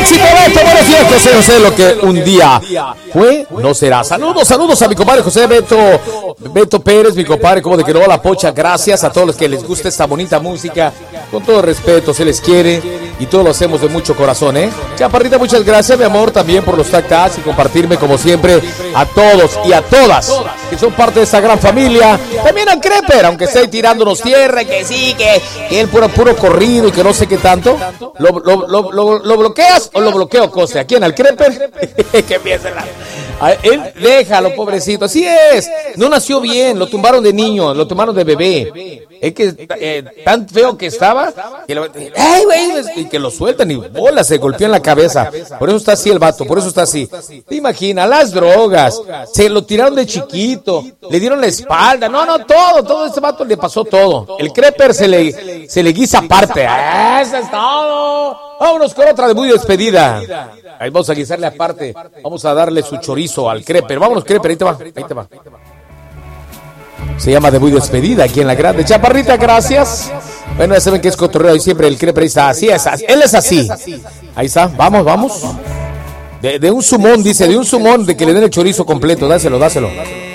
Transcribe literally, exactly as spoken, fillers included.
éxito, Beto. Buenos días, José José. Lo que un día fue, no será. Saludos, saludos a mi compadre José Beto, Beto Pérez, mi compadre, como de que no la pocha. Gracias a todos los que les gusta esta bonita música. Con todo respeto, se les quiere y todo lo hacemos de mucho corazón, ¿eh? Chaparrita, muchas gracias, mi amor, también por los tag-tags y compartirme, como siempre, a todos y a todas que son parte de esta gran familia. También al Creper, aunque esté tirándonos tierra, que sí, que, que él puro, puro corrido y que no sé qué tanto. ¿Lo, lo, lo, lo, lo bloqueas o lo bloqueo, Cose? ¿A quién? ¿Al Creper? Que empiece la... A él, déjalo, pobrecito. Así es. No nació bien. Lo tumbaron de niño. Lo tumbaron de bebé. Es que eh, tan feo que estaba. Que lo, ¡ay, güey! Y que lo sueltan y bola, se golpeó en la cabeza. Por eso está así el vato. Por eso está así. Te imaginas, las drogas. Se lo tiraron de chiquito. Le dieron la espalda. No, no, todo. Todo este vato le pasó todo. El Creper se le, se le guisa aparte. ¡Eso es todo! Vámonos con otra de muy despedida. Ahí vamos a guisarle aparte. Vamos a darle su chorizo al Creper. Vámonos, Creper, ahí te va, ahí te va. Se llama de muy despedida aquí en la grande. Chaparrita, gracias. Bueno, ya saben que es cotorreo y siempre el Creper ahí está. Así es, él es así. Ahí está, vamos, vamos. De, de un sumón, dice, de un sumón, de que le den el chorizo completo. Dáselo, dáselo.